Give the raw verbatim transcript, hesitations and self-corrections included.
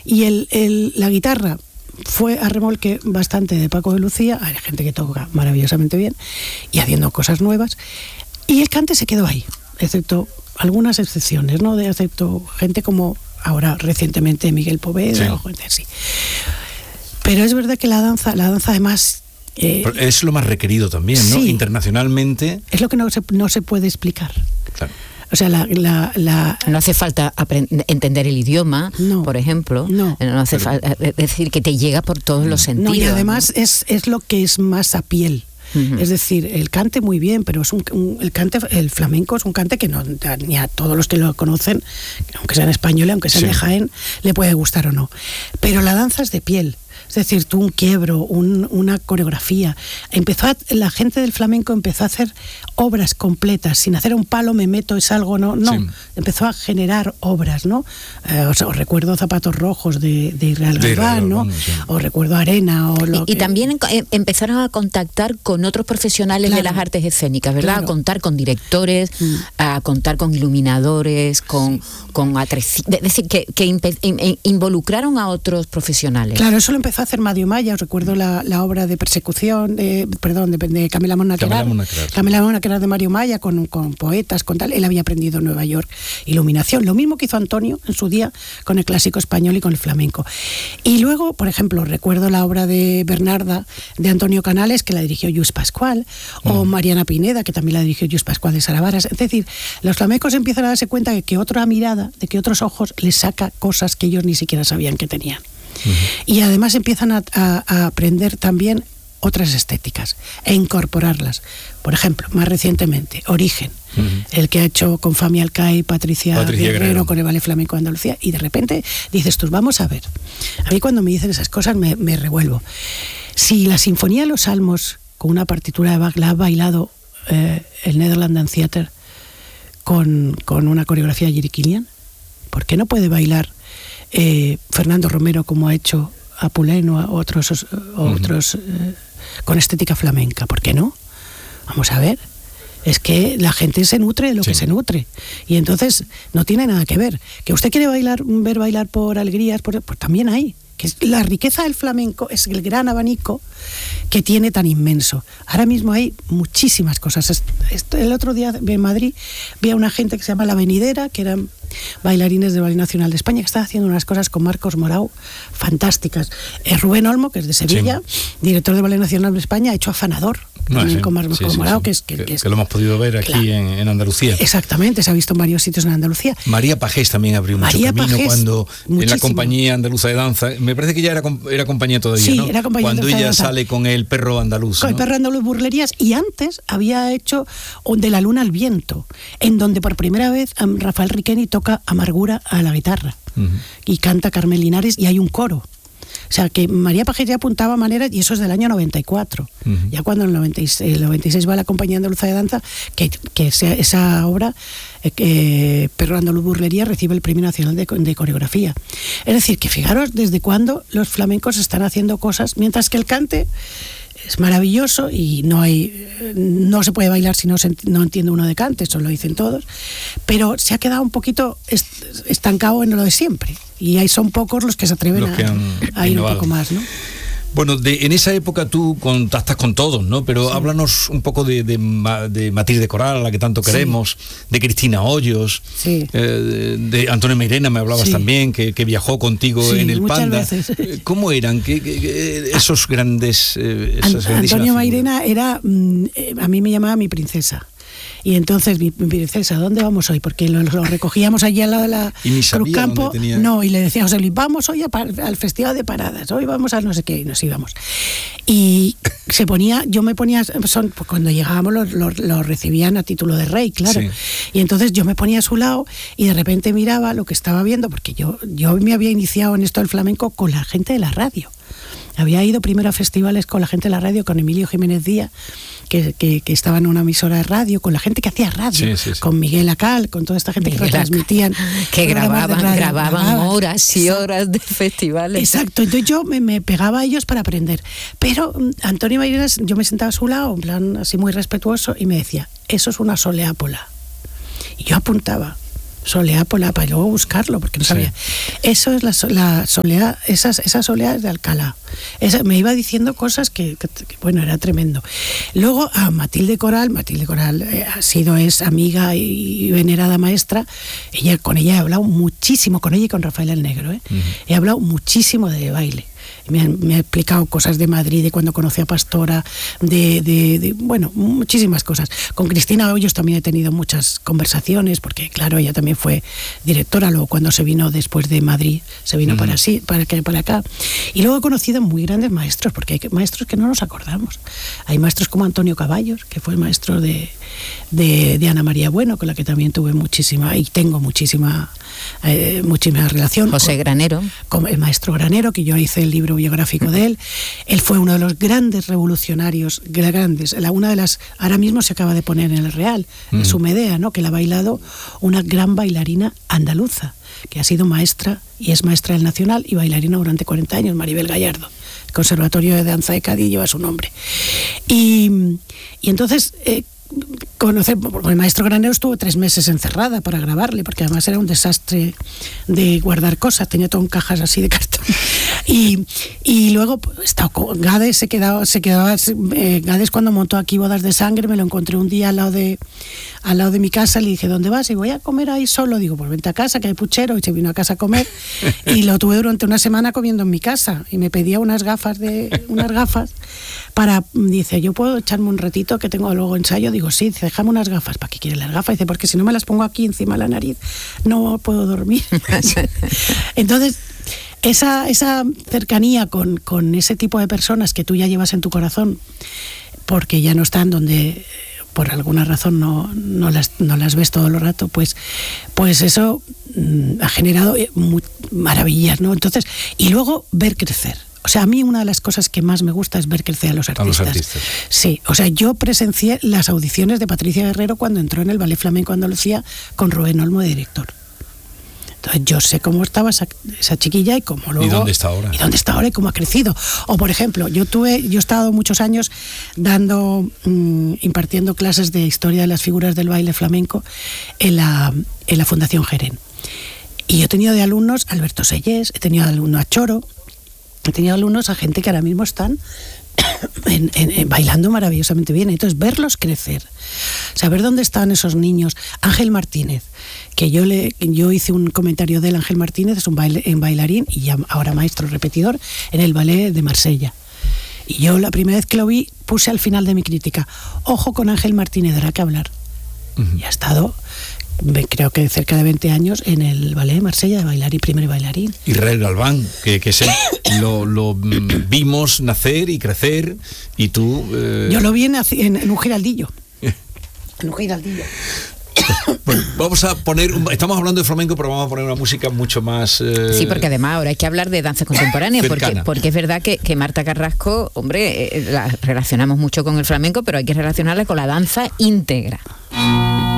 Y el, el, la guitarra fue a remolque bastante de Paco de Lucía, hay gente que toca maravillosamente bien y haciendo cosas nuevas, y el cante se quedó ahí, excepto algunas excepciones, ¿no? De excepto gente como ahora recientemente Miguel Poveda, sí, o gente así. Pero es verdad que la danza, la danza además... Eh, es lo más requerido también, ¿no? Sí, internacionalmente. Es lo que no se, no se puede explicar. Claro. O sea, la, la, la... no hace falta aprender, entender el idioma, no, por ejemplo. No, no hace pero... falta, es decir, que te llega por todos los sentidos. No, y además, ¿no? es, es lo que es más a piel. Uh-huh. Es decir, el cante muy bien, pero es un, un, el cante, el flamenco es un cante que no, ni a todos los que lo conocen, aunque sean españoles, aunque sean sí. de Jaén, le puede gustar o no. Pero la danza es de piel. Es decir, tú un quiebro, un, una coreografía. Empezó a, la gente del flamenco empezó a hacer obras completas, sin hacer un palo, me meto, es algo, no, no. Sí. Empezó a generar obras, ¿no? Eh, o sea, os recuerdo Zapatos Rojos de, de Israel Galván, ¿no? Sí. O recuerdo Arena. O lo y, que... y también eh, empezaron a contactar con otros profesionales claro. de las artes escénicas, ¿verdad? Claro. A contar con directores, mm. a contar con iluminadores, con, con atreci... es decir, que, que impe... involucraron a otros profesionales. Claro, eso lo empezó a hacer Mario Maya. Os recuerdo la, la obra de Persecución, de, perdón, de, de Camila Mona Queralt. Camila Mona Queralt de Mario Maya, con, con poetas, con tal. Él había aprendido en Nueva York iluminación. Lo mismo que hizo Antonio en su día con el clásico español y con el flamenco. Y luego, por ejemplo, recuerdo la obra de Bernarda de Antonio Canales, que la dirigió Lluís Pascual, mm. o Mariana Pineda, que también la dirigió Lluís Pascual de Saravaras. Es decir, los flamencos empiezan a darse cuenta de que otra mirada, de que otros ojos les saca cosas que ellos ni siquiera sabían que tenían. Uh-huh. Y además empiezan a, a, a aprender también otras estéticas e incorporarlas. Por ejemplo, más recientemente, Origen, uh-huh. el que ha hecho con Fami Alcai, Patricia, Patricia Guerrero, Guerrero con el Ballet Flamenco de Andalucía, y de repente dices tú, vamos a ver. A mí cuando me dicen esas cosas me, me revuelvo. Si la Sinfonía de los Salmos, con una partitura de Bach, la ha bailado eh, el Netherland Dance Theatre con, con una coreografía de Jiri Kilian, ¿por qué no puede bailar Eh, Fernando Romero, como ha hecho a Poulain o a otros, uh-huh. otros eh, con estética flamenca? ¿Por qué no? Vamos a ver. Es que la gente se nutre de lo sí. que se nutre. Y entonces no tiene nada que ver. Que usted quiere bailar, ver bailar por alegrías, por, pues también hay. Que es, la riqueza del flamenco es el gran abanico que tiene tan inmenso. Ahora mismo hay muchísimas cosas. Esto, el otro día en Madrid vi a una gente que se llama La Venidera, que eran bailarines del Ballet Nacional de España, que están haciendo unas cosas con Marcos Morau fantásticas. Eh, Rubén Olmo, que es de Sevilla, sí. director del Ballet Nacional de España, ha hecho Afanador. No, sí, con Marcos sí, sí, Morau, sí. Que, es, que, que, que, es, que lo hemos podido ver aquí claro. en, en Andalucía. Exactamente, se ha visto en varios sitios en Andalucía. María Pajés también abrió mucho María camino Pajés, cuando muchísimo. En la compañía andaluza de danza, me parece que ya era, era compañía todavía, sí, ¿no? Era compañía cuando ella sale con el perro andaluz. Con ¿no? el perro andaluz Burlerías, y antes había hecho De la Luna al Viento, en donde por primera vez Rafael Riqueni toca Amargura a la guitarra uh-huh. y canta Carmen Linares y hay un coro. O sea, que María Pajés ya apuntaba maneras, y eso es del año noventa y cuatro. Uh-huh. Ya cuando en el noventa y seis, el noventa y seis va a la Compañía Andaluza de Danza, que, que esa, esa obra, eh, Perro Andaluz Burlería, recibe el Premio Nacional de, de Coreografía. Es decir, que fijaros desde cuándo los flamencos están haciendo cosas, mientras que el cante es maravilloso y no hay no se puede bailar si no, se, no entiende uno de cante, eso lo dicen todos, pero se ha quedado un poquito est, estancado en lo de siempre, y ahí son pocos los que se atreven los que a, a ir un poco más, ¿no? Bueno, de, en esa época tú contactas con todos, ¿no? Pero sí. háblanos un poco de, de, de Matilde Coral, a la que tanto queremos, sí. de Cristina Hoyos, sí. eh, de, de Antonio Mairena, me hablabas sí. también, que, que viajó contigo sí, en el Panda. Veces. ¿Cómo eran ¿Qué, qué, qué, esos grandes... Eh, esas An- Antonio Mairena era, mm, a mí me llamaba mi princesa. Y entonces, mi, mi princesa, ¿dónde vamos hoy? Porque lo, lo recogíamos allí al lado de la Cruzcampo. Tenía... No, y le decía a José Luis, vamos hoy a, al Festival de Paradas, hoy vamos a no sé qué, y nos íbamos. Y se ponía, yo me ponía, son, pues cuando llegábamos lo, lo, lo recibían a título de rey, claro. Sí. Y entonces yo me ponía a su lado y de repente miraba lo que estaba viendo, porque yo, yo me había iniciado en esto del flamenco con la gente de la radio. Había ido primero a festivales con la gente de la radio, con Emilio Jiménez Díaz, que, que, que estaba en una emisora de radio, con la gente que hacía radio, sí, sí, sí. con Miguel Acal, con toda esta gente Miguel que retransmitían. Que grababan, radio, grababan, grababan horas y horas de festivales. Exacto, entonces yo me, me pegaba a ellos para aprender. Pero Antonio Mairena, yo me sentaba a su lado, en plan así muy respetuoso, y me decía, eso es una soleápola. Y yo apuntaba. Soleá Pola, para luego buscarlo, porque no sabía. Sí. Eso es la, la Soleá, esas, esas Soleá es de Alcalá. Esa, me iba diciendo cosas que, que, que, bueno, era tremendo. Luego a Matilde Coral, Matilde Coral eh, ha sido, es amiga y, y venerada maestra. Ella, con ella he hablado muchísimo, con ella y con Rafael el Negro, ¿eh? Uh-huh. He hablado muchísimo de baile. Me ha, me ha explicado cosas de Madrid, de cuando conocí a Pastora, de, de, de, bueno, muchísimas cosas. Con Cristina Hoyos también he tenido muchas conversaciones, porque claro, ella también fue directora, luego cuando se vino después de Madrid, se vino uh-huh. para, así, para, para acá. Y luego he conocido muy grandes maestros, porque hay maestros que no nos acordamos. Hay maestros como Antonio Caballos, que fue el maestro de, de, de Ana María Bueno, con la que también tuve muchísima, y tengo muchísima, eh, muchísima relación. José con, Granero. Con el maestro Granero, que yo hice el libro biográfico de él. Él fue uno de los grandes revolucionarios, grandes. La, una de las, ahora mismo se acaba de poner en el Real, mm. es su Medea, ¿no? Que la ha bailado una gran bailarina andaluza, que ha sido maestra y es maestra del Nacional y bailarina durante cuarenta años, Maribel Gallardo. El Conservatorio de Danza de Cádiz lleva su nombre. Y, y entonces... Eh, conocer, porque el maestro Granero estuvo tres meses encerrada para grabarle, porque además era un desastre de guardar cosas, tenía todo en cajas así de cartón. Y, y luego estaba con Gades, se quedaba, se quedaba eh, Gades cuando montó aquí Bodas de Sangre, me lo encontré un día al lado de al lado de mi casa, le dije, ¿dónde vas? Y voy a comer ahí solo, digo, pues vente a casa, que hay puchero, y se vino a casa a comer, y lo tuve durante una semana comiendo en mi casa, y me pedía unas gafas de, unas gafas, para, dice, yo puedo echarme un ratito que tengo luego ensayo, digo, sí, dice, déjame unas gafas. ¿Para qué quieres las gafas? Dice, porque si no me las pongo aquí encima de la nariz, no puedo dormir. Entonces, esa, esa cercanía con, con ese tipo de personas que tú ya llevas en tu corazón, porque ya no están donde por alguna razón no, no, las, no las ves todo el rato, pues, pues eso mmm, ha generado muy, maravillas, ¿no? Entonces, y luego ver crecer. O sea, a mí una de las cosas que más me gusta es ver crecer a los artistas. A los artistas. Sí, o sea, yo presencié las audiciones de Patricia Guerrero cuando entró en el Ballet Flamenco Andalucía con Rubén Olmo de director. Entonces yo sé cómo estaba esa, esa chiquilla y cómo luego... ¿Y dónde está ahora? Y dónde está ahora y cómo ha crecido. O por ejemplo, yo tuve, yo he estado muchos años dando, mmm, impartiendo clases de historia de las figuras del baile flamenco en la, en la Fundación Jerén. Y yo he tenido de alumnos a Alberto Sellés, he tenido de alumno a Choro, he tenido alumnos a gente que ahora mismo están en, en, en, bailando maravillosamente bien. Entonces, verlos crecer, saber dónde están esos niños. Ángel Martínez, que yo le yo hice un comentario de él. Ángel Martínez es un, baile, un bailarín y ya ahora maestro repetidor en el ballet de Marsella. Y yo la primera vez que lo vi puse al final de mi crítica, ojo con Ángel Martínez, dará que hablar. Uh-huh. Y ha estado... creo que cerca de veinte años en el Ballet de Marsella de bailarín, primer bailarín. Israel Galván, que, que se, lo, lo vimos nacer y crecer, y tú... Eh... Yo lo vi en, en, en un giraldillo. En un giraldillo. Bueno, vamos a poner, estamos hablando de flamenco, pero vamos a poner una música mucho más... Eh, sí, porque además ahora hay que hablar de danza contemporánea, porque, porque es verdad que, que Marta Carrasco, hombre, eh, la relacionamos mucho con el flamenco, pero hay que relacionarla con la danza íntegra.